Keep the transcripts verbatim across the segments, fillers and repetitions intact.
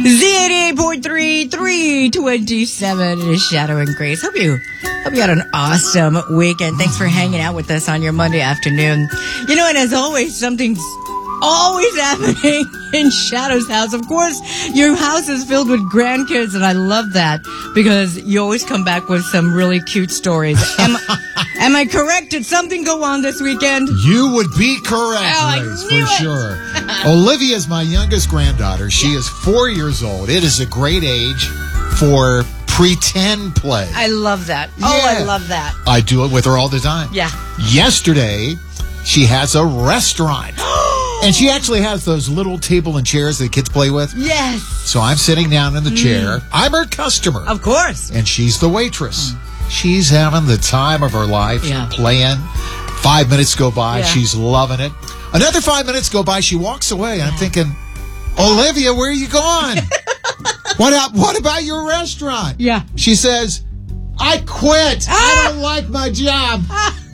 Z eighty-eight point three, three twenty-seven is Shadow and Grace. Hope you, hope you had an awesome weekend. Thanks for hanging out with us on your Monday afternoon. You know, and as always, something's always happening in Shadow's house. Of course, your house is filled with grandkids, and I love that because you always come back with some really cute stories. Am, am I correct? Did something go on this weekend? You would be correct, Oh, Grace, I for knew it. sure. Olivia is my youngest granddaughter. She is four years old. It is a great age for pretend play. I love that. Oh, I Yeah. love that. I do it with her all the time. Yeah. Yesterday, she has a restaurant. And she actually has those little table and chairs that kids play with. Yes. So I'm sitting down in the chair. I'm her customer. Of course. And she's the waitress. She's having the time of her life. Yeah. Playing. Five minutes go by. Yeah. She's loving it. Another five minutes go by. She walks away. And I'm thinking, Olivia, where are you going? what, up, what about your restaurant? Yeah. She says, I quit. Ah! I don't like my job.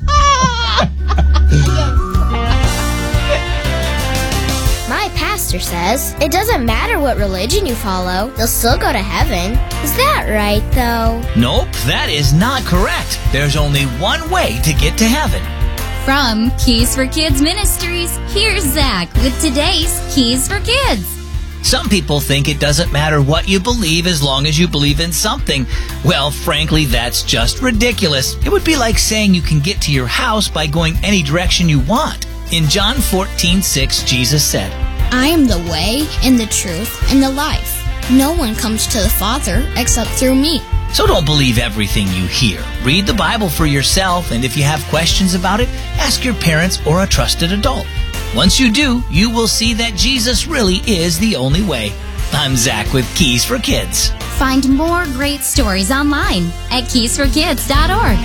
My pastor says it doesn't matter what religion you follow, you'll still go to heaven. Is that right, though? Nope, that is not correct. There's only one way to get to heaven. From Keys for Kids Ministries, here's Zach with today's Keys for Kids. Some people think it doesn't matter what you believe as long as you believe in something. Well, frankly, that's just ridiculous. It would be like saying you can get to your house by going any direction you want. In John fourteen six, Jesus said, I am the way, and the truth, and the life. No one comes to the Father except through me. So don't believe everything you hear. Read the Bible for yourself, and if you have questions about it, ask your parents or a trusted adult. Once you do, you will see that Jesus really is the only way. I'm Zach with Keys for Kids. Find more great stories online at keys for kids dot org.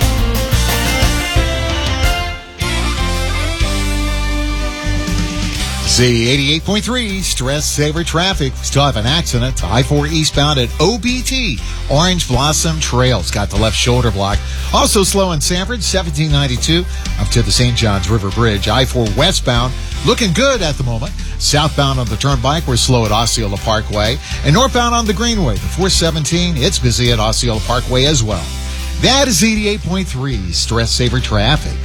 Z eighty-eight point three, Stress Saver Traffic. We still have an accident. I four eastbound at O B T. Orange Blossom Trails got the left shoulder block. Also slow in Sanford, seventeen ninety-two up to the Saint Johns River Bridge. I four westbound, looking good at the moment. Southbound on the Turnpike, we're slow at Osceola Parkway. And northbound on the Greenway, the four seventeen, it's busy at Osceola Parkway as well. That is eighty-eight point three, Stress Saver Traffic.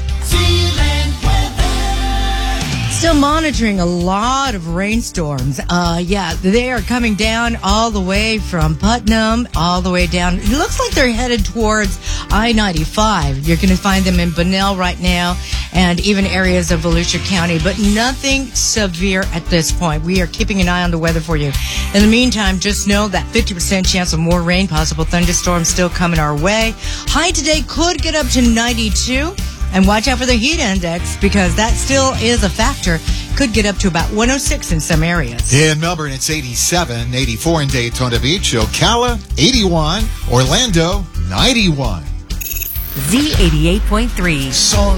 Still monitoring a lot of rainstorms. Uh, yeah, they are coming down all the way from Putnam, all the way down. It looks like they're headed towards I ninety-five. You're going to find them in Bunnell right now and even areas of Volusia County, but nothing severe at this point. We are keeping an eye on the weather for you. In the meantime, just know that fifty percent chance of more rain, possible thunderstorms still coming our way. High today could get up to ninety-two. And watch out for the heat index because that still is a factor. Could get up to about one oh six in some areas. In Melbourne, it's eighty-seven, eighty-four in Daytona Beach, Ocala, eighty-one, Orlando, ninety-one. Z eighty-eight point three. Song